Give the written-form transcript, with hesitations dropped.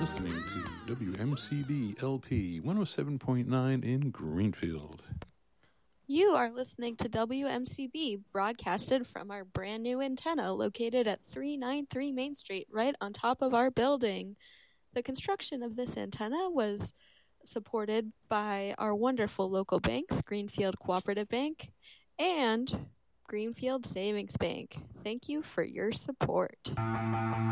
listening to WMCB LP 107.9 in Greenfield. You are listening to WMCB, broadcasted from our brand new antenna located at 393 Main Street, right on top of our building. The construction of this antenna was supported by our wonderful local banks, Greenfield Cooperative Bank and Greenfield Savings Bank. Thank you for your support.